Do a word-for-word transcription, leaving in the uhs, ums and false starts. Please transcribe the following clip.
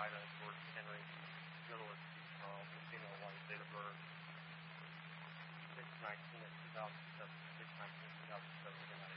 Ida, George Henry, middle is Steve Charles, and female one, date of birth, six nineteen of two thousand seven, six nineteen of two thousand seven,